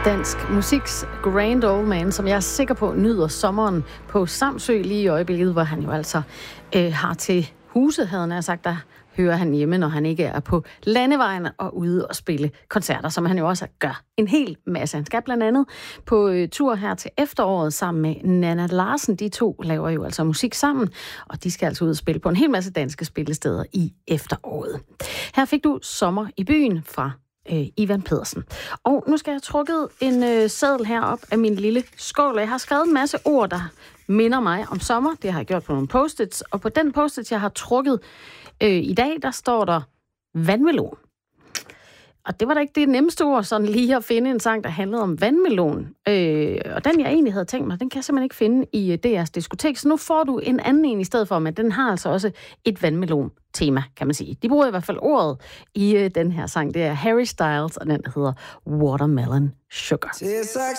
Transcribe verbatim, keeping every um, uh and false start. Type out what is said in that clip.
dansk musiks Grand Old Man, som jeg er sikker på nyder sommeren på Samsø lige i øjeblikket, hvor han jo altså øh, har til huset, havde han sagt, der hører han hjemme, når han ikke er på landevejen og ude og spille koncerter, som han jo også gør en hel masse. Han skal blandt andet på øh, tur her til efteråret sammen med Nanna Larsen. De to laver jo altså musik sammen, og de skal altså ud og spille på en hel masse danske spillesteder i efteråret. Her fik du Sommer i byen fra øh, Ivan Pedersen. Og nu skal jeg have trukket en øh, seddel her op af min lille skål. Jeg har skrevet en masse ord, der minder mig om sommer. Det har jeg gjort på nogle post-its, og på den post-it, jeg har trukket øh, i dag, der står der vandmelon. Og det var da ikke det nemmeste ord, sådan lige at finde en sang, der handlede om vandmelon. Øh, og den, jeg egentlig havde tænkt mig, den kan jeg simpelthen ikke finde i D R's diskotek. Så nu får du en anden en i stedet for, men den har altså også et vandmelon-tema, kan man sige. De bruger i hvert fald ordet i øh, den her sang. Det er Harry Styles, og den hedder Watermelon Sugar.